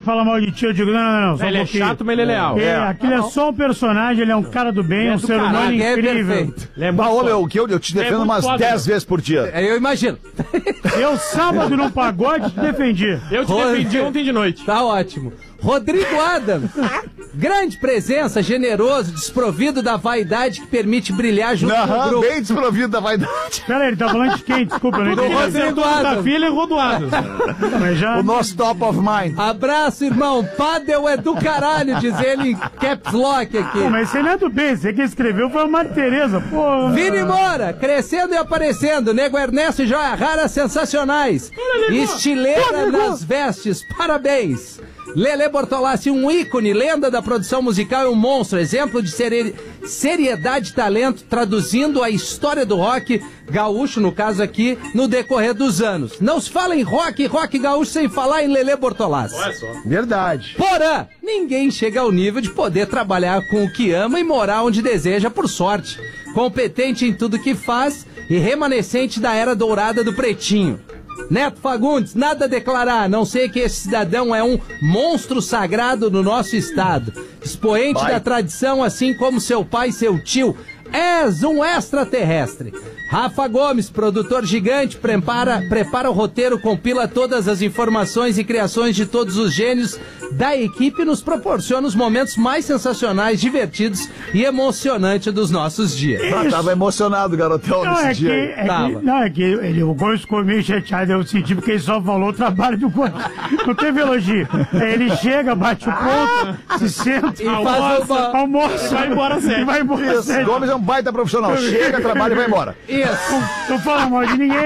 fala mal de ti, eu digo, não, só ele é chato, mas ele é leal. Aquilo é só um personagem, ele é um cara do bem, é um ser humano incrível. Eu te defendo umas 10 vezes por dia. Eu imagino. Eu, sábado, no pagode, te defendi. Eu te defendi ontem de noite. Tá ótimo. Rodrigo Adams, grande presença, generoso, desprovido da vaidade que permite brilhar junto com o grupo. Bem desprovido da vaidade. Pera aí, ele tá falando de quem? Desculpa, eu não entendi. Rodrigo Adams. Filha e rodoado. Já... O nosso top of mind. Abraço, irmão. Pádel é do caralho, diz ele em caps lock aqui. Pô, mas você não é do bem, você que escreveu foi a Maria Tereza, porra. Vini Moura, crescendo e aparecendo. Nego Ernesto e Joia Rara, sensacionais. Estileira nas vestes, parabéns. Lele Bortolassi, um ícone, lenda da produção musical e um monstro, exemplo de seriedade e talento, traduzindo a história do rock gaúcho, no caso aqui, no decorrer dos anos. Não se fala em rock gaúcho sem falar em Lele Bortolassi. Olha só. Verdade. Porém, ninguém chega ao nível de poder trabalhar com o que ama e morar onde deseja por sorte. Competente em tudo que faz e remanescente da era dourada do Pretinho. Neto Fagundes, nada a declarar, a não ser que esse cidadão é um monstro sagrado no nosso estado. Expoente da tradição, assim como seu pai e seu tio. És um extraterrestre. Rafa Gomes, produtor gigante, prepara o roteiro, compila todas as informações e criações de todos os gênios da equipe e nos proporciona os momentos mais sensacionais, divertidos e emocionantes dos nossos dias. Tava emocionado, garotão, nesse dia. O Gomes ficou meio chateado, eu senti, porque ele só falou o trabalho do Gomes. Não teve elogio. Ele chega, bate o ponto, se senta, e almoça, vai embora sério. Vai embora Isso, sério. Gomes é um baita profissional. Chega, trabalha e vai embora. Isso. Não fala mal de ninguém.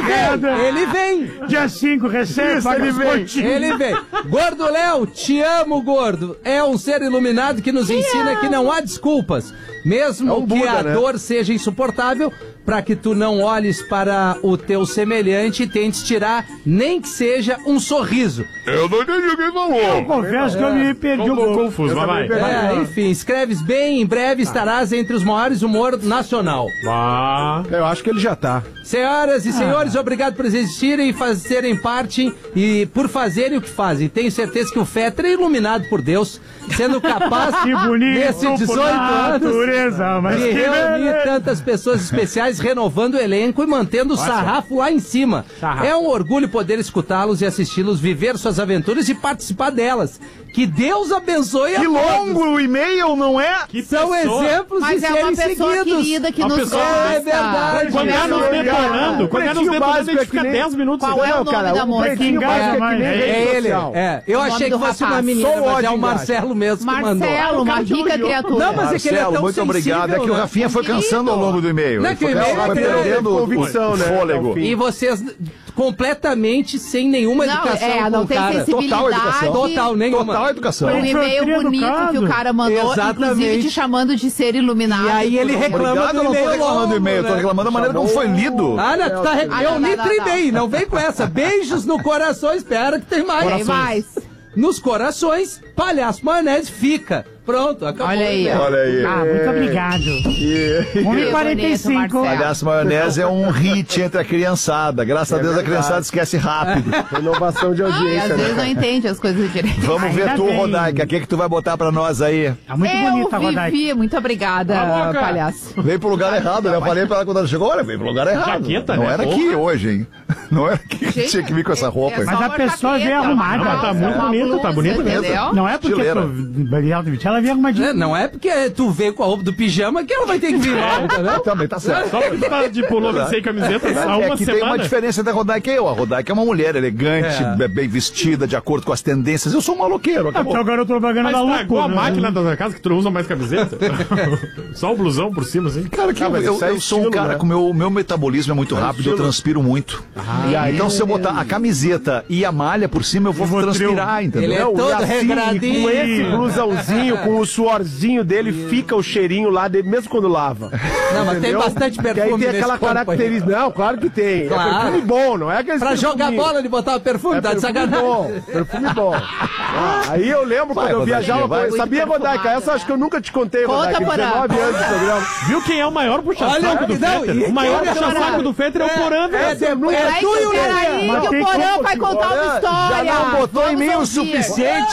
Ele vem. Dia 5, recebe, Isso, paga ele os vem. pontinhos. Ele vem. Gordo Léo, te amo, gordo. É um ser iluminado que nos ensina que não há desculpas. Mesmo que a dor seja insuportável, para que tu não olhes para o teu semelhante e tentes tirar nem que seja um sorriso. Eu não entendi o que ele falou. Eu confesso que eu me perdi um pouco. Confuso, mas vai. Enfim, escreves bem, em breve estarás entre os maiores humor nacional. Eu acho que ele já tá. Senhoras e senhores, obrigado por existirem e fazerem parte e por fazerem o que fazem. Tenho certeza que o Fetter é iluminado por Deus, sendo capaz, Que bonito, nesses 18 anos, natureza, mas de que reunir beleza. tantas pessoas especiais, renovando o elenco e mantendo o sarrafo lá em cima. É um orgulho poder escutá-los e assisti-los viver suas aventuras e participar delas. Que Deus abençoe a Que todos. longo o e-mail, não é? São exemplos Mas de é uma serem pessoa seguidos. querida que Uma nos pessoa- gosta. É verdade. Quando é nos detonando, a gente fica 10 minutos. Qual é o Não, nome cara, da o moça? pretinho Que básico engaja é que nem mais. rede É ele. social. Eu O nome achei que do fosse rapaz. uma menina, Só mas é ódio o engaja. Marcelo mesmo que mandou. Marcelo, uma rica criatura. Não, mas é que ele é Marcelo, tão muito obrigado. É que o sensível, né? Rafinha foi cansando ao longo do e-mail. Não é Ele que o foi e-mail é perdendo o convicção, né? fôlego. Até o fim. E vocês completamente sem nenhuma educação Não com o tem cara. sensibilidade. Total educação. Total, nenhuma. Total educação. Um Ele e-mail foi bonito educado. que o cara mandou, Exatamente. inclusive te chamando de ser iluminado. E aí ele reclama Obrigado, do eu não tô e-mail reclamando do longo, e-mail, tô né? reclamando da maneira como foi lido. Ah, não, tu tá eu não, li não, trimei, não vem com essa. Beijos no coração, espera que tem mais. Tem mais. Nos corações, Palhaço Maionese fica. Pronto, acabou. Olha aí, ó. Olha aí. Ah, muito obrigado. Que 1h45. bonito, Marcelo. Palhaço Maionese é um hit entre a criançada. Graças a Deus a criançada esquece rápido. Renovação de E às audiência, vezes né? não entende as coisas direito. Vamos ver Ainda tu, bem. Rodaica. O que que tu vai botar pra nós aí? É muito bonita a Rodaica. Vivi, muito obrigada, palhaço. Veio pro lugar errado, né? Eu falei pra ela quando ela chegou, olha, veio pro lugar errado. Jaqueta, não né? era aqui hoje, hein? Não era aqui que tinha que vir com essa roupa aí. Mas a pessoa veio arrumada. Não, tá muito bonito, tá bonito mesmo. Entendeu? Não é porque Chileira. ela veio arrumadinha. Não é porque tu veio com a roupa do pijama que ela vai ter que vir logo, entendeu? Também tá certo. Só porque tá de pullover sem camiseta há É uma que tem uma semana. diferença da Rodaica e eu. A Rodaica é uma mulher elegante, bem vestida, de acordo com as tendências. Eu sou um maloqueiro, Porque acabou. o garoto propaganda Mas da estragou a loucura. máquina da tua casa que tu não usa mais camiseta? Só o blusão por cima, assim. Cara, que mas eu isso é sou um estilo, cara né? com o meu metabolismo é muito rápido, eu transpiro muito. Então se eu botar a camiseta e a malha por cima, eu vou transpirar, entendeu? Ele é Não, e todo assim, regradinho. com esse blusãozinho, com o suorzinho dele, fica o cheirinho lá dele, mesmo quando lava. Não, mas tem Entendeu? bastante Que aí perfume tem nesse aquela corpo aí. característica. Não, claro que tem. Claro. É perfume bom, não é aquele Pra jogar perfuminho. bola, ele botava perfume, É tá de perfume sacanagem. bom, perfume bom. Aí eu lembro Vai, quando eu Rodaica, viajava. vai. Sabia, Rodaica? Essa acho que eu nunca te contei, Conta, Rodaica. Porã. 19 anos de programa. Viu quem é o maior puxa-saco Olha, do não, Fetter? e- O maior olha, puxa-saco do Fetter é o Porã, velho. É tu e o Peraí, Lelê. que o Mas Porã tem vai como contar uma Porã história. Já não botou em Vamos mim o ouvir. suficiente